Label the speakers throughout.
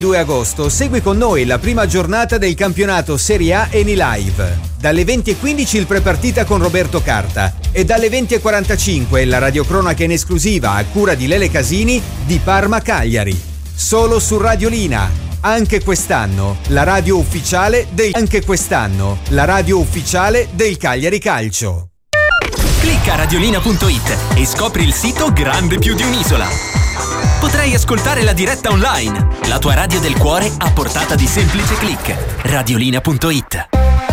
Speaker 1: 2 agosto segui con noi la prima giornata del campionato Serie A Eni Live. Dalle 20:15 il prepartita con Roberto Carta e dalle 20:45 la radiocronaca in esclusiva a cura di Lele Casini di Parma-Cagliari. Solo su Radiolina. Anche quest'anno la radio ufficiale del Cagliari Calcio.
Speaker 2: Clicca radiolina.it e scopri il sito grande più di un'isola. Potrai ascoltare la diretta online, la tua radio del cuore a portata di semplice click. Radiolina.it.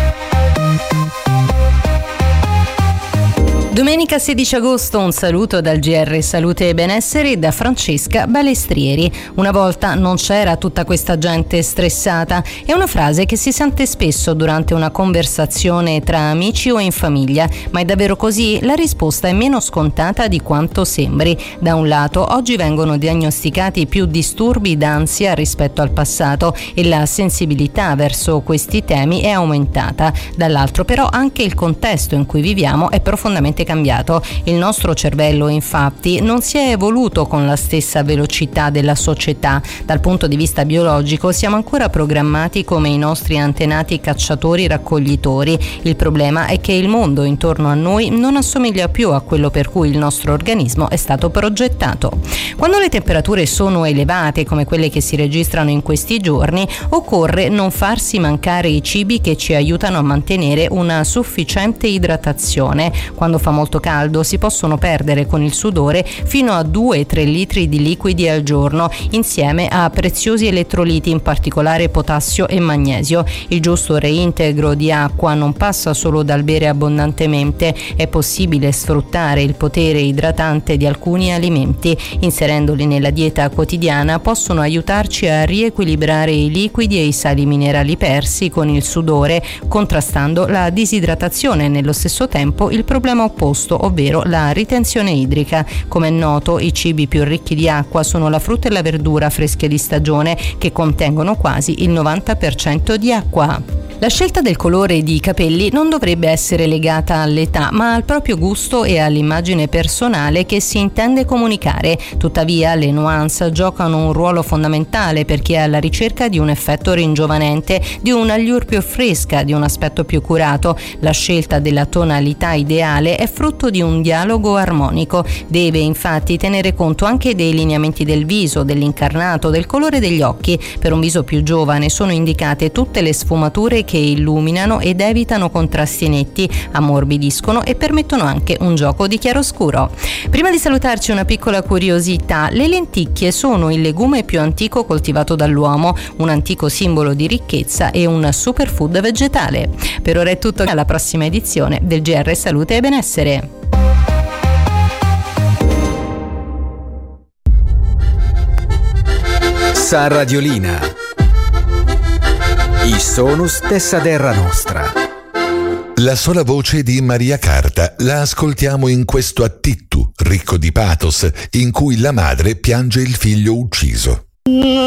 Speaker 3: Domenica 16 agosto un saluto dal GR Salute e Benessere da Francesca Balestrieri. Una volta non c'era tutta questa gente stressata. È una frase che si sente spesso durante una conversazione tra amici o in famiglia, ma è davvero così? La risposta è meno scontata di quanto sembri. Da un lato, oggi vengono diagnosticati più disturbi d'ansia rispetto al passato e la sensibilità verso questi temi è aumentata. Dall'altro però anche il contesto in cui viviamo è profondamente cambiato. Il nostro cervello infatti non si è evoluto con la stessa velocità della società. Dal punto di vista biologico siamo ancora programmati come i nostri antenati cacciatori-raccoglitori. Il problema è che il mondo intorno a noi non assomiglia più a quello per cui il nostro organismo è stato progettato. Quando le temperature sono elevate come quelle che si registrano in questi giorni, occorre non farsi mancare i cibi che ci aiutano a mantenere una sufficiente idratazione. Quando fa molto caldo si possono perdere con il sudore fino a 2-3 litri di liquidi al giorno, insieme a preziosi elettroliti, in particolare potassio e magnesio. Il giusto reintegro di acqua non passa solo dal bere abbondantemente. È possibile sfruttare il potere idratante di alcuni alimenti. Inserendoli nella dieta quotidiana possono aiutarci a riequilibrare i liquidi e i sali minerali persi con il sudore, contrastando la disidratazione e nello stesso tempo il problema opposto, ovvero la ritenzione idrica. Come è noto, i cibi più ricchi di acqua sono la frutta e la verdura fresche di stagione, che contengono quasi il 90% di acqua. La scelta del colore di capelli non dovrebbe essere legata all'età, ma al proprio gusto e all'immagine personale che si intende comunicare. Tuttavia, le nuance giocano un ruolo fondamentale per chi è alla ricerca di un effetto ringiovanente, di un'allure più fresca, di un aspetto più curato. La scelta della tonalità ideale è frutto di un dialogo armonico. Deve infatti tenere conto anche dei lineamenti del viso, dell'incarnato, del colore degli occhi. Per un viso più giovane sono indicate tutte le sfumature che illuminano ed evitano contrasti netti, ammorbidiscono e permettono anche un gioco di chiaroscuro. Prima di salutarci una piccola curiosità: le lenticchie sono il legume più antico coltivato dall'uomo, un antico simbolo di ricchezza e un superfood vegetale. Per ora è tutto, alla prossima edizione del GR Salute e Benessere.
Speaker 1: Sa Radiolina. I sonus tessa terra nostra.
Speaker 4: La sola voce di Maria Carta la ascoltiamo in questo attittu ricco di pathos in cui la madre piange il figlio ucciso.